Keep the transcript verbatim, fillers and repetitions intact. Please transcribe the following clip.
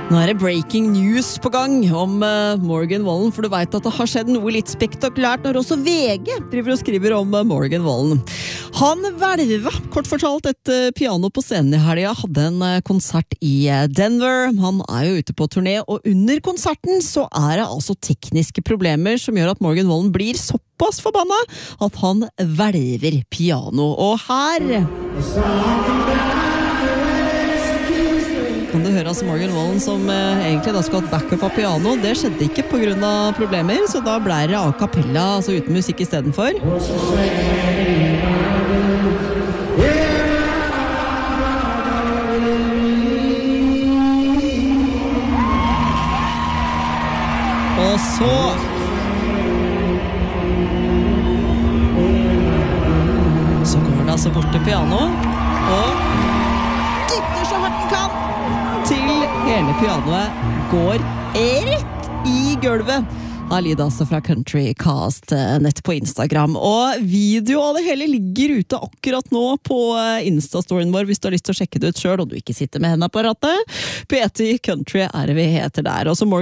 Nå er det breaking news på gang om uh, Morgan Wallen, for du vet at det har skjedd noe litt spektakulært når også V G driver og skriver om uh, Morgan Wallen. Han hvelva, kort fortalt, et uh, piano på scenen i helga, hadde en uh, konsert i uh, Denver. Han er jo ute på turné, og under konserten så er det altså tekniske problemer som gjør at Morgan Wallen blir såpass forbanna at han hvelver piano. Og her kan du høre altså Morgan Wallen som eh, egentlig da skulle hatt backup av piano. Det skjedde ikke på grunn av problemer, så da ble det a cappella, altså uten musikk i stedet for. Og så Så går det altså bort til piano og dytter så hardt den kan til hele pianoet går rett i gulvet. Alid altså fra Country Cast nett på Instagram, og video av det hele ligger ute akkurat nå på Insta-storyen vår hvis du har lyst til å sjekke det ut selv og du ikke sitter med hendene på rattet. P T Country er det vi heter der. Og så Morgan